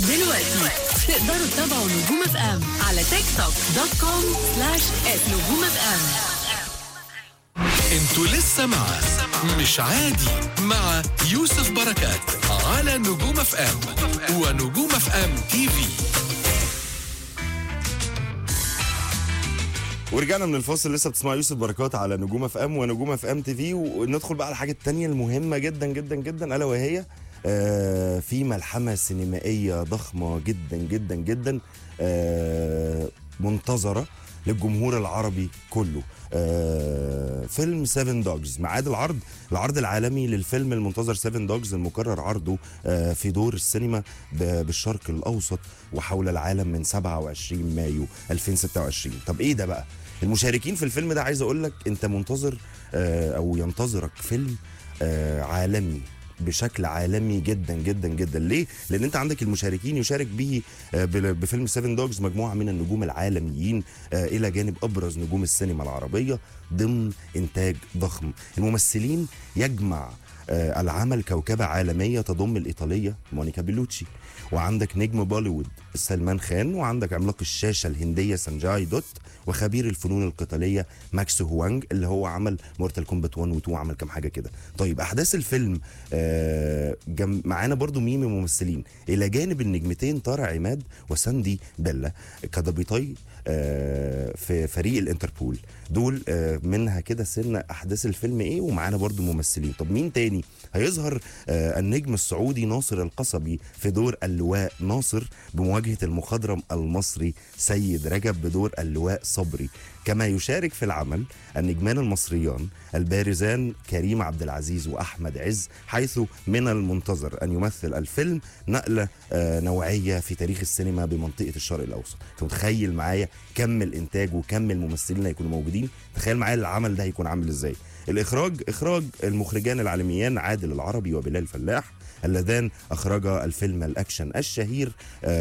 دلوقتي تقدروا تتابعوا نجوم اف ام على تيك توك .com/@نجوم اف ام. انتوا لسه مع مش عادي مع يوسف بركات على نجوم اف ام ونجوم اف ام تي في. ورجعنا من الفاصل، لسه بتسمع يوسف بركات على نجوم اف ام ونجوم اف ام تي في، وندخل بقى على الحاجه الثانيه المهمه جدا جدا جدا، الا وهي في ملحمه سينمائيه ضخمه جدا جدا جدا منتظره للجمهور العربي كله. فيلم 7 دوجز، ميعاد العرض العالمي للفيلم المنتظر 7 دوجز المقرر عرضه في دور السينما بالشرق الأوسط وحول العالم من 27 مايو 2026. طب ايه ده بقى؟ المشاركين في الفيلم ده، عايز اقول لك انت منتظر او ينتظرك فيلم عالمي بشكل عالمي جدا جدا جدا. ليه؟ لان انت عندك المشاركين يشارك به بفيلم 7 دوجز مجموعه من النجوم العالميين الى جانب ابرز نجوم السينما العربيه ضمن انتاج ضخم. الممثلين يجمع العمل كوكبه عالميه تضم الايطاليه مونيكا بيلوتشي، وعندك نجم بوليوود سلمان خان، وعندك عملاق الشاشه الهنديه سانجاي دوت، وخبير الفنون القتاليه ماكس هوانج اللي هو عمل مورتال كومبات 1 و2، عمل كام حاجه كده. طيب احداث الفيلم معانا برضو مين من الممثلين الى جانب النجمتين طارق عماد وساندي بيلا كضابطي في فريق الانتربول دول. منها كده سنة احداث الفيلم ايه، ومعانا برضو ممثلين. طب مين تاني هيظهر؟ النجم السعودي ناصر القصبي في دور اللواء ناصر بمواجهة المخضرم المصري سيد رجب بدور اللواء صبري. كما يشارك في العمل النجمان المصريان البارزان كريم عبد العزيز وأحمد عز، حيث من المنتظر أن يمثل الفيلم نقلة نوعية في تاريخ السينما بمنطقة الشرق الأوسط. أنت متخيل معايا كم الإنتاج وكم الممثلين هيكونوا موجودين؟ تخيل معايا العمل ده هيكون عامل إزاي. إخراج المخرجان العالميان عادل العربي وبلال فلاح اللذان أخرجا الفيلم الأكشن الشهير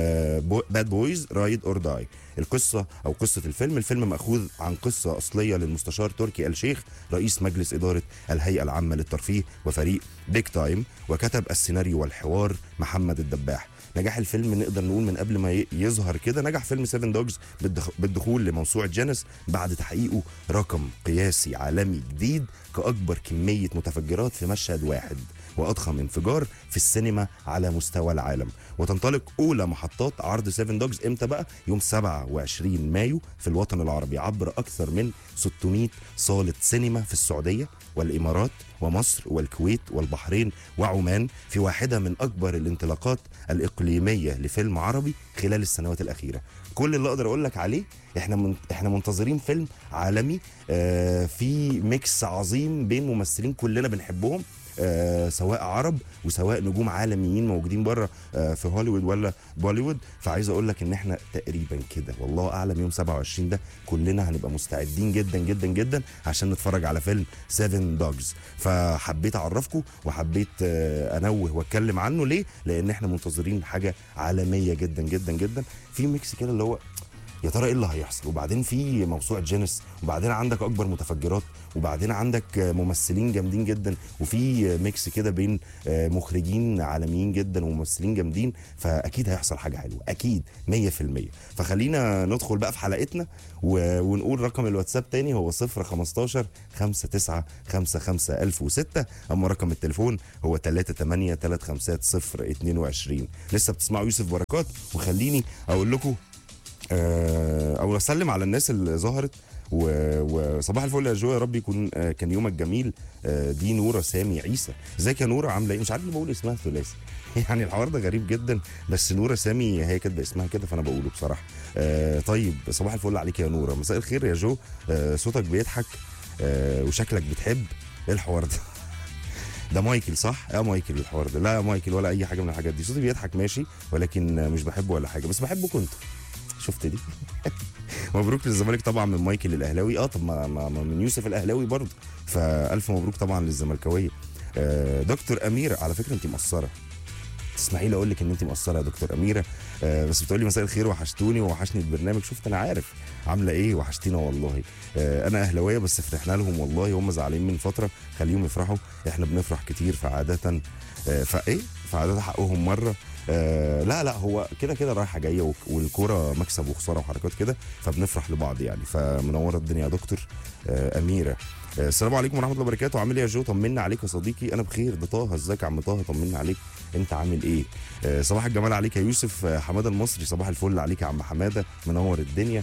باد بويز رايد أور داي. القصة أو قصة الفيلم مأخوذ عن قصة أصلية للمستشار تركي الشيخ رئيس مجلس إدارة الهيئة العامة للترفيه وفريق بيك تايم، وكتب السيناريو والحوار محمد الدباح. نجاح الفيلم نقدر نقول من قبل ما يظهر كده، نجح فيلم 7 دوجز بالدخول لموسوعة جينيس بعد تحقيقه رقم قياسي عالمي جديد كأكبر كمية متفجرات في مشهد واحد وأضخم انفجار في السينما على مستوى العالم. وتنطلق أولى محطات عرض 7 دوجز إمتى بقى؟ يوم 27 مايو في الوطن العربي عبر أكثر من 600 صالة سينما في السعودية والإمارات ومصر والكويت والبحرين وعمان، في واحدة من أكبر الانطلاقات الإقليمية لفيلم عربي خلال السنوات الأخيرة. كل اللي أقدر أقول لك عليه احنا منتظرين فيلم عالمي في ميكس عظيم بين ممثلين كلنا بنحبهم، سواء عرب وسواء نجوم عالميين موجودين بره في هوليوود ولا بوليوود. فعايز اقول لك ان احنا تقريبا كده والله اعلم يوم 27 ده كلنا هنبقى مستعدين جدا جدا جدا عشان نتفرج على فيلم 7 دوجز. فحبيت اعرفكم وحبيت انوه واتكلم عنه. ليه؟ لان احنا منتظرين حاجه عالميه جدا جدا جدا في ميكس كده اللي هو يا ترى ايه اللي هيحصل. وبعدين في موسوعه جينيس، وبعدين عندك اكبر متفجرات، وبعدين عندك ممثلين جامدين جدا، وفي ميكس كده بين مخرجين عالميين جدا وممثلين جامدين. فاكيد هيحصل حاجه حلوه اكيد 100%. فخلينا ندخل بقى في حلقتنا ونقول رقم الواتساب تاني هو 015 59 55 1006، اما رقم التليفون هو 38 350 22. لسه بتسمعوا يوسف بركات، وخليني اقول لكم او اسلم على الناس اللي ظهرت. وصباح الفل يا جو، يا رب يكون كان يومك جميل. دي نوره سامي عيسى. ازيك يا نوره، عامله ايه؟ مش عارف بقول اسمها ثلاثي يعني الحوار ده غريب جدا، بس نوره سامي هي كاتبه اسمها كده فانا بقوله بصراحه. طيب صباح الفل عليك يا نوره. مساء الخير يا جو. صوتك بيضحك وشكلك بتحب. ايه الحوار ده؟ ده مايكل صح؟ يا مايكل الحوار ده. لا يا مايكل ولا اي حاجه من الحاجات دي. صوتي بيضحك ماشي، ولكن مش بحبه ولا حاجه، بس بحبه كنت. شفت دي؟ مبروك للزمالك طبعا من مايكل الاهلاوي. طب ما من يوسف الاهلاوي برضه، فالف مبروك طبعا للزملكاويه. دكتور اميره، على فكره انت مقصره، تسمحي لي اقول لك ان انت مقصره يا دكتور اميره. بس بتقولي مساء الخير وحشتوني ووحشني البرنامج. شفت انا عارف عامله ايه، وحشتينا والله. انا اهلاويه بس فرحنا لهم والله، هم زعلانين من فتره، خليهم يفرحوا، احنا بنفرح كتير. فعاده فعاده حقهم مره لا هو كده كده رايحه جايه، والكوره مكسب وخساره وحركات كده، فبنفرح لبعض يعني. فمنوره الدنيا يا دكتور اميره. السلام عليكم ورحمه الله وبركاته. عامل ايه يا جو؟ طمنا عليك يا صديقي. انا بخير. ده طه. ازيك يا عم طه؟ طمنا عليك، انت عامل ايه؟ صباح الجمال عليك يا يوسف. حماده المصري، صباح الفل عليك يا عم حماده، منور الدنيا.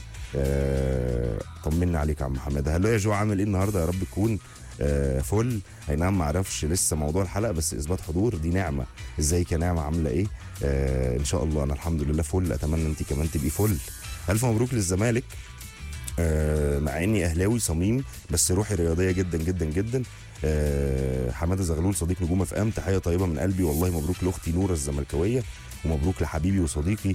طمنا عليك يا عم حماده. هلو يا جو، عامل ايه النهارده؟ يا رب تكون فل. اي نعم، ما اعرفش لسه موضوع الحلقه، بس اثبات حضور دي نعمه. ازيك يا نعمه؟ عامله ايه؟ ان شاء الله انا الحمد لله فل. اتمنى انت كمان تبقي فل. الف مبروك للزمالك. مع اني اهلاوي صميم، بس روحي رياضيه جدا جدا جدا. حماده زغلول صديق نجوم اف ام، تحيه طيبه من قلبي والله. مبروك لاختي نوره الزملكاويه، ومبروك لحبيبي وصديقي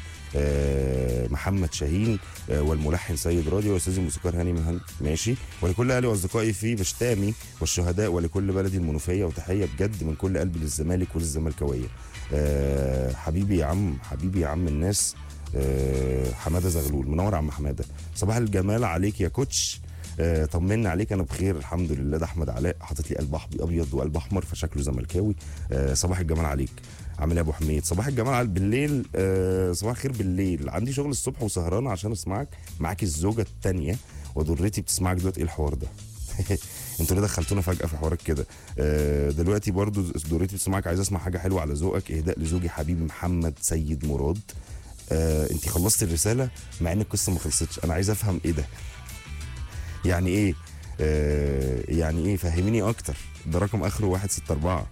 محمد شاهين، والملحن سيد راضي، واستاذي الموسيقار هاني مهند. ماشي. ولكل اهلي واصدقائي في بشتامي والشهداء، ولكل بلدي المنوفيه، وتحيه بجد من كل قلبي للزمالك وللزملكاويه. حبيبي يا عم، حبيبي يا عم الناس. حماده زغلول، منور عم حماده. صباح الجمال عليك يا كوتش. طمنا عليك. انا بخير الحمد لله. ده احمد علاء حاطط لي قلب ابيض وقلب احمر، فشكله زملكاوي. صباح الجمال عليك. عامل ايه يا ابو حميد؟ صباح الجمال على بالليل. صباح الخير بالليل. عندي شغل الصبح وسهرانه عشان اسمعك. معاك الزوجه الثانيه وضرتي بتسمعك دلوقتي. ايه الحوار ده؟ انتوا ليه دخلتونا فجاه في حوارات كده؟ دلوقتي برضو ضرتي بتسمعك. عايز اسمع حاجه حلوه على ذوقك. اهداء لزوجي حبيبي محمد سيد مراد. انت خلصت الرساله مع ان القصه ما خلصتش. انا عايز افهم ايه ده، يعني ايه؟ يعني ايه؟ فهميني اكتر. ده رقم اخره 164.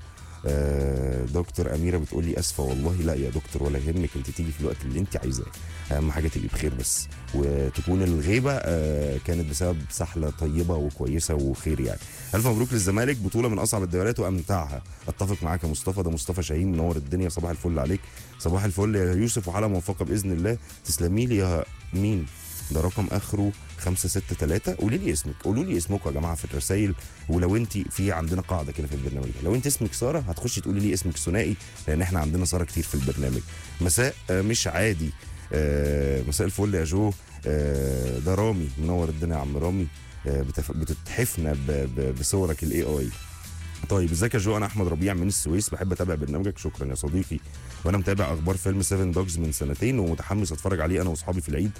دكتور اميره بتقول لي اسفه والله. لا يا دكتور ولا يهمك، انت تيجي في الوقت اللي انت عايزاه. اهم حاجه تبقي بخير بس، وتكون الغيبه كانت بسبب سحله طيبه وكويسه وخير يعني. الف مبروك للزمالك، بطوله من اصعب الدوريات وامتعها. اتفق معاك يا مصطفى. ده مصطفى شاهين، منور الدنيا. صباح الفل عليك. صباح الفل يا يوسف، وحلقه موفقه باذن الله. تسلمي لي يا مين؟ ده رقم اخره 563. قولي لي اسمك، قولوا لي اسمكم يا جماعه في الرسائل. ولو انت في عندنا قاعده كده في البرنامج ده، لو انت اسمك ساره هتخشي تقولي لي اسمك ثنائي، لان احنا عندنا ساره كتير في البرنامج. مساء مش عادي. مساء الفل يا جو. ده رامي، منور الدنيا يا عم رامي. بتتحفنا بصورك الاي اي. طيب ازيك يا جو؟ انا احمد ربيع من السويس، بحب اتابع برنامجك. شكرا يا صديقي. وانا متابع اخبار فيلم 7 دوجز من سنتين، ومتحمس اتفرج عليه انا واصحابي في العيد.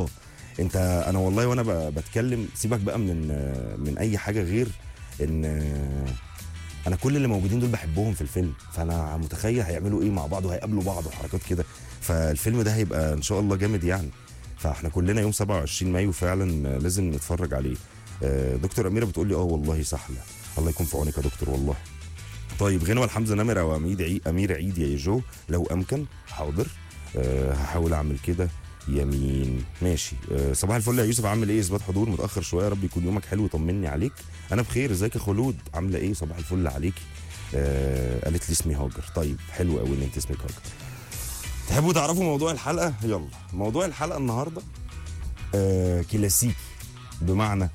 انا والله وانا بتكلم، سيبك بقى من اي حاجه غير ان انا كل اللي موجودين دول بحبهم في الفيلم، فانا متخيل هيعملوا ايه مع بعض وهيقابلوا بعض وحركات كده. فالفيلم ده هيبقى ان شاء الله جامد يعني. فاحنا كلنا يوم 27 مايو فعلا لازم نتفرج عليه. دكتور اميره بتقول لي والله سهله. الله يكون في عونك يا دكتور والله. طيب غنوه لحمزه نمره وامير عيد يا جو لو امكن. حاضر. هحاول اعمل كده. يمين. ماشي. صباح الفل يا يوسف، عامل ايه؟ اثبات حضور متاخر شويه، يا رب يكون يومك حلو. طمني عليك. انا بخير. ازيك يا خلود؟ عامله ايه؟ صباح الفل عليكي. قالت لي اسمي هاجر. طيب حلو قوي ان انت اسمك هاجر. تحبوا تعرفوا موضوع الحلقه؟ يلا. موضوع الحلقه النهارده كلاسيكي، بمعنى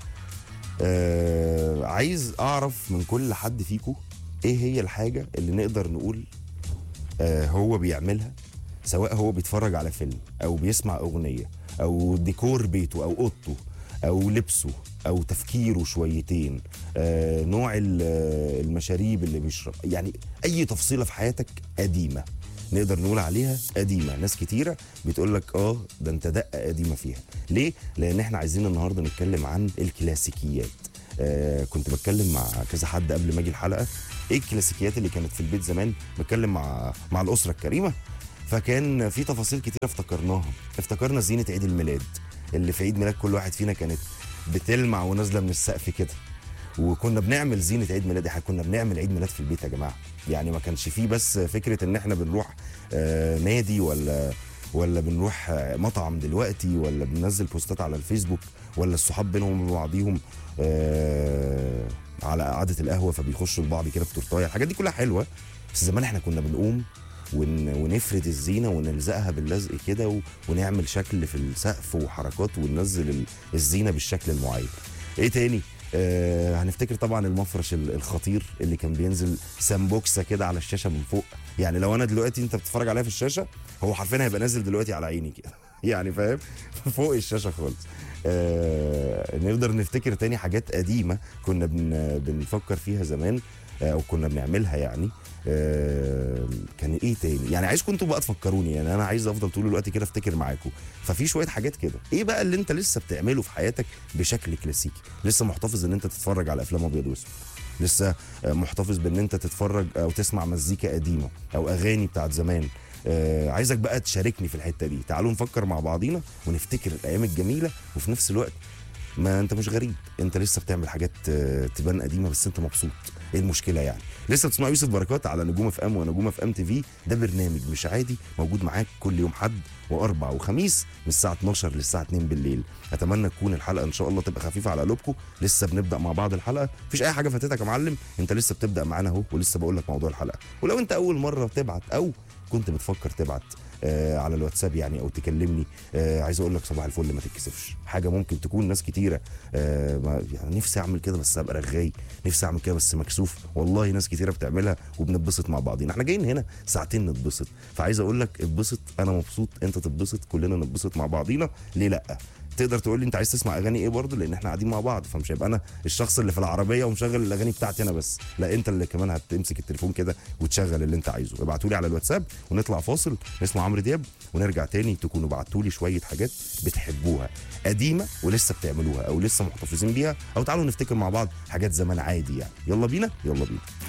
عايز اعرف من كل حد فيكم ايه هي الحاجه اللي نقدر نقول هو بيعملها، سواء هو بيتفرج على فيلم او بيسمع اغنيه او ديكور بيته او اوضته او لبسه او تفكيره شويتين، نوع المشاريب اللي بيشرب، يعني اي تفصيله في حياتك قديمه نقدر نقول عليها قديمه. ناس كتيره بتقول لك ده انت دقه قديمه فيها. ليه؟ لان احنا عايزين النهارده نتكلم عن الكلاسيكيات. كنت بتكلم مع كذا حد قبل ما اجي الحلقه ايه الكلاسيكيات اللي كانت في البيت زمان. بتكلم مع الاسره الكريمه، فكان في تفاصيل كتيره افتكرناها. افتكرنا زينه عيد الميلاد اللي في عيد ميلاد كل واحد فينا كانت بتلمع ونازله من السقف كده. وكنا بنعمل زينه عيد ميلاد. احنا كنا بنعمل عيد ميلاد في البيت يا جماعه. يعني ما كانش فيه بس فكره ان احنا بنروح نادي ولا بنروح مطعم دلوقتي، ولا بننزل بوستات على الفيسبوك، ولا الصحاب بينهم وبعضيهم على قعده القهوه فبيخشوا لبعض كده في تورتايه. الحاجات دي كلها حلوه، بس زمان احنا كنا بنقوم ونفرد الزينه ونلزقها باللزق كده ونعمل شكل في السقف وحركات وننزل الزينه بالشكل المعين. ايه تاني؟ هنفتكر طبعا المفرش الخطير اللي كان بينزل سامبوكسه كده على الشاشه من فوق. يعني لو انا دلوقتي انت بتتفرج عليها في الشاشه، هو حرفيا هيبقى نازل دلوقتي على عيني كده يعني فاهم؟ فوق الشاشه خالص. نقدر نفتكر تاني حاجات قديمه كنا بنفكر فيها زمان او كنا بنعملها يعني. كان ايه تاني يعني؟ عايزكم انتوا بقى تفكروني، يعني انا عايز افضل طول الوقت كده افتكر معاكم. ففي شويه حاجات كده. ايه بقى اللي انت لسه بتعمله في حياتك بشكل كلاسيكي؟ لسه محتفظ ان انت تتفرج على افلام ابيض واسود، لسه محتفظ بان انت تتفرج او تسمع مزيكا قديمه او اغاني بتاعت زمان. عايزك بقى تشاركني في الحته دي. تعالوا نفكر مع بعضينا ونفتكر الايام الجميله، وفي نفس الوقت ما انت مش غريب، انت لسه بتعمل حاجات تبان قديمه بس انت مبسوط. ايه المشكله يعني؟ لسه بتسمع يوسف بركات على نجوم اف ام ونجوم اف ام تي في. ده برنامج مش عادي موجود معاك كل يوم حد واربع وخميس من الساعه 12 للساعه 2 بالليل. اتمنى تكون الحلقه ان شاء الله تبقى خفيفه على قلوبكم. لسه بنبدا مع بعض الحلقه، مفيش اي حاجه فاتتك يا معلم، انت لسه بتبدا معانا اهو، ولسه بقول لك موضوع الحلقه. ولو انت اول مره تبعت او كنت بتفكر تبعت على الواتساب يعني او تكلمني، عايز اقول لك صباح الفل، ما تتكسفش. حاجه ممكن تكون ناس كتيره يعني نفسي اعمل كده بس ابقى رغاي، نفسي اعمل كده بس مكسوف. والله ناس كتيره بتعملها وبنتبسط مع بعضينا. احنا جايين هنا ساعتين نتبسط، فعايز اقول لك اتبسط، انا مبسوط، انت تتبسط، كلنا نتبسط مع بعضينا. ليه لا؟ تقدر تقول لي انت عايز تسمع اغاني ايه برضه، لان احنا قاعدين مع بعض، فمش هيبقى انا الشخص اللي في العربيه ومشغل الاغاني بتاعتي انا بس، لا انت اللي كمان هتمسك التليفون كده وتشغل اللي انت عايزه. ابعتوا لي على الواتساب ونطلع فاصل نسمع عمرو دياب ونرجع تاني. تكونوا بعتوا لي شويه حاجات بتحبوها قديمه ولسه بتعملوها او لسه محتفظين بيها، او تعالوا نفتكر مع بعض حاجات زمان عادي يعني. يلا بينا يلا بينا.